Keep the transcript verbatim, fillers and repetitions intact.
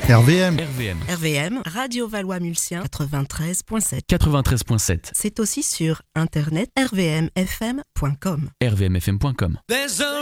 R V M. R V M. R V M, Radio Valois-Mulsien, quatre-vingt-treize virgule sept. quatre-vingt-treize virgule sept. C'est aussi sur internet r v m f m point com. r v m f m point com.